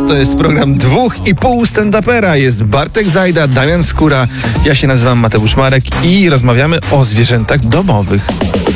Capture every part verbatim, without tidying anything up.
To jest program dwóch i pół stand-upera. Jest Bartek Zajda, Damian Skóra. Ja się nazywam Mateusz Marek i rozmawiamy o zwierzętach domowych.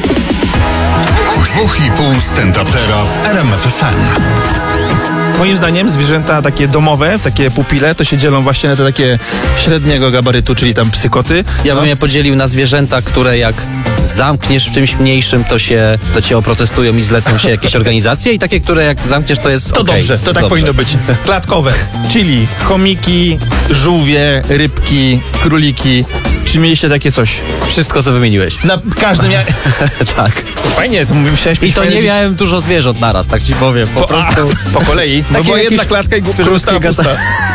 Dwóch i pół stand-upera w R M F F M. Moim zdaniem zwierzęta takie domowe, takie pupile, to się dzielą właśnie na te takie średniego gabarytu, czyli tam psykoty. Ja bym je podzielił na zwierzęta, które jak zamkniesz w czymś mniejszym, to się, to cię oprotestują i zlecą się jakieś organizacje, i takie, które jak zamkniesz, to jest To okej. dobrze, to tak Dobrze. powinno być. Klatkowe, czyli chomiki, żółwie, rybki, króliki. Czy mieliście takie coś? Wszystko, co wymieniłeś. Na każdym ja... Tak. To fajnie, to musiałeś I to nie miałem dużo zwierząt naraz, tak ci powiem. Po, po, prostu... a, po kolei. Bo Takie była jakieś jedna klatka i głupio, że krótkie została pusta.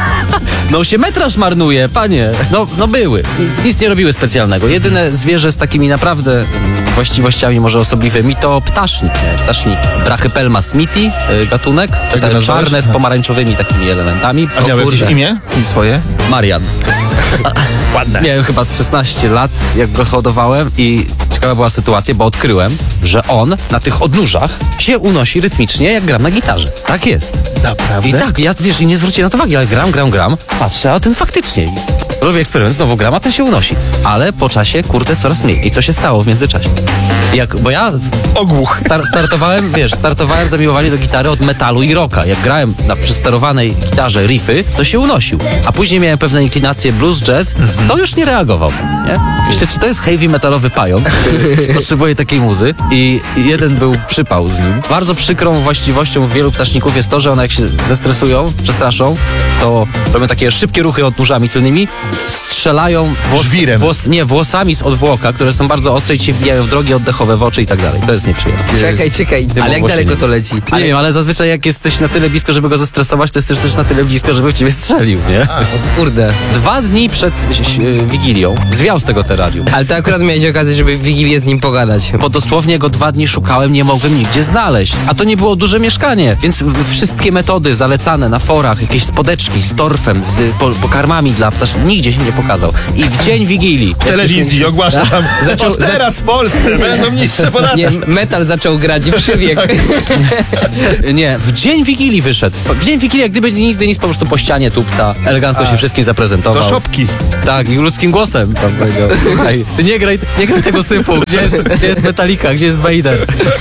No się metraż marnuje, panie. No, no były. Nic, nic nie robiły specjalnego. Jedyne zwierzę z takimi naprawdę mm, właściwościami może osobliwymi to ptasznik. Nie? Ptasznik. Brachypelma smithi, y, gatunek. go Te nazwałeś? czarne z pomarańczowymi takimi elementami. A miał jakieś kurde. imię? I swoje? Marian. Ładne. Miałem chyba z szesnaście lat, jak go hodowałem, i ciekawa była sytuacja, bo odkryłem, że on na tych odnóżach się unosi rytmicznie, jak gram na gitarze. Tak jest. Naprawdę? I tak, ja wiesz, i nie zwróciłem na to uwagi, ale gram, gram, gram, patrzę, a ten faktycznie. Robię eksperyment, znowu gram, a ten się unosi. Ale po czasie, kurde, coraz mniej. I co się stało w międzyczasie? Jak, bo ja Ogłuch. star startowałem, wiesz, startowałem zamiłowanie do gitary od metalu i rocka. Jak grałem na przesterowanej gitarze riffy, to się unosił. A później miałem pewne inklinacje blues, jazz, to już nie reagował. Nie? Myślę, czy to jest heavy metalowy pająk, który potrzebuje takiej muzy. I jeden był przypał z nim. Bardzo przykrą właściwością wielu ptaszników jest to, że one jak się zestresują, przestraszą, to robią takie szybkie ruchy odnóżami tylnymi, strzelają włos, Żwirem. włos, nie, włosami z odwłoka, które są bardzo ostre i ci się wbijają w drogi oddechowe, w oczy i tak dalej. To jest nieprzyjemne. Czekaj, czekaj, ale jak ogłoszenie. daleko to leci? Nie wiem, ale zazwyczaj jak jesteś na tyle blisko, żeby go zestresować, to jesteś też na tyle blisko, żeby w ciebie strzelił, nie? Kurde. Dwa dni przed e, Wigilią zwiał z tego terrarium. Ale to akurat miałeś okazję, żeby w Wigilię z nim pogadać. Bo dosłownie go dwa dni szukałem, nie mogłem nigdzie znaleźć. A to nie było duże mieszkanie, więc w- wszystkie metody zalecane na forach, jakieś spodeczki z torfem, z po, pokarmami dla ptaszków, nigdzie się nie pokazał. I w dzień Wigilii... W telewizji ogłasza tam, Zaczął- od teraz w Polsce będą niższe podatki. Nie, metal zaczął grać i przybiegł. Nie, w dzień Wigilii wyszedł. W dzień Wigilii, jak gdyby nigdy nic, po prostu po ścianie tupta, elegancko się wszystkim zaprezentował. Do szopki. Tak, i ludzkim głosem tam powiedział. Słuchaj, ty nie graj, nie graj tego syfu. Gdzie jest, gdzie jest Metallica, gdzie jest Vader?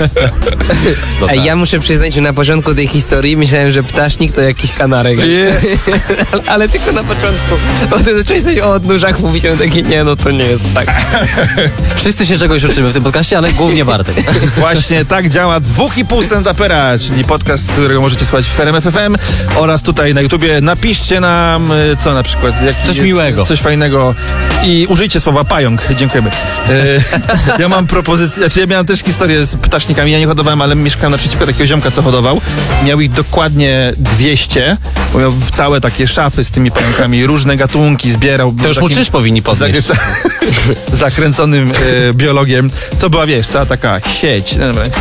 No Ej, tak. ja muszę przyznać, że na początku tej historii myślałem, że ptasznik to jakiś kanarek. Jest. ale, ale tylko na początku. Potem zacząłeś coś o odnóżach mówić, a takie, nie, no to nie jest tak. Wszyscy się czegoś uczymy w tym podcaście, ale głównie Bartek. Właśnie tak działa dwóch i pół stand-upera, czyli podcast, którego możecie słuchać w R M F F M oraz tutaj na YouTubie. Napiszcie nam, y, co na przykład. Jaki Coś jest, miłego. Coś fajnego i użyjcie słowa pająk. Dziękujemy. Y, ja mam propozycję, znaczy ja miałem też historię z ptasznikami, ja nie hodowałem, ale mieszkałem naprzeciwko takiego ziomka, co hodował. Miał ich dokładnie dwieście, bo miał całe takie szafy z tymi pająkami, różne gatunki zbierał. To już mu czyż powinni podnieść. Zakrę- zakręconym e, biologiem. To była, wiesz, cała taka sieć. Dobra. E,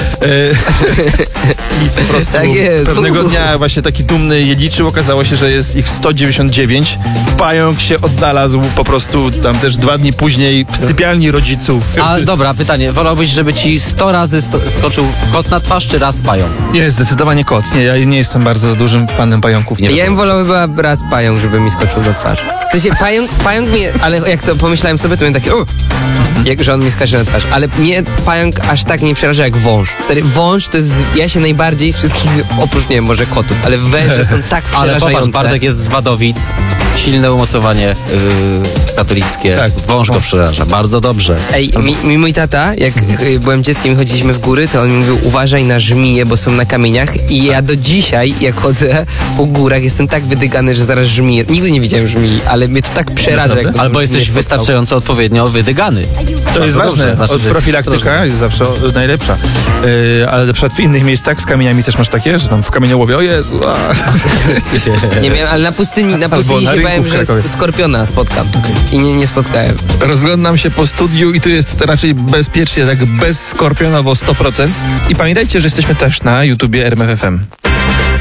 I po prostu Tak jest. pewnego dnia właśnie taki dumny je liczył. Okazało się, że jest ich sto dziewięćdziesiąt dziewięć. Pająk się odnalazł po prostu tam też dwa dni później w sypialni rodziców. A dobra, pytanie. Wolałbyś, żeby ci sto razy sto skoczył kot na twarz, czy raz pająk? Nie, zdecydowanie kot. Nie, ja nie jestem bardzo dużym fanem pająków. Nie Ja bym wolał chyba raz pająk, żeby mi skoczył na twarz. W sensie pająk, pająk mnie, ale jak to pomyślałem sobie, to miałem takie, o, jak, że on mi skacze na twarz. Ale mnie pająk aż tak nie przeraża jak wąż. Stary, wąż to jest, ja się najbardziej z wszystkich, oprócz, nie wiem, może kotów, ale węże są tak Ale przerażające. popatrz, Bartek jest z Wadowic. Silne umocowanie yy, katolickie. Tak. Wąż go przeraża. Bardzo dobrze. Ej, mi, mi mój tata, jak y, byłem dzieckiem i chodziliśmy w góry, to on mi mówił, uważaj na żmije, bo są na kamieniach. I ja do dzisiaj, jak chodzę po górach, jestem tak wydygany, że zaraz żmije. Nigdy nie widziałem żmii, ale mnie to tak przeraża. jakbym Albo jesteś nie spotkał. wystarczająco odpowiednio wydygany. To jest Bardzo ważne. dobrze, znaczy, Od że jest profilaktyka ostrożny. jest zawsze najlepsza. Yy, ale na przykład w innych miejscach z kamieniami też masz takie, że tam w kamieniołowie, o Jezu, a. Nie miałem, ale na pustyni, na Albo pustyni na się rynku bałem, w że Krakowie. skorpiona spotkam. I nie, nie spotkałem. Rozglądam się po studiu i tu jest raczej bezpiecznie, tak bezskorpionowo sto procent. I pamiętajcie, że jesteśmy też na YouTubie R M F F M.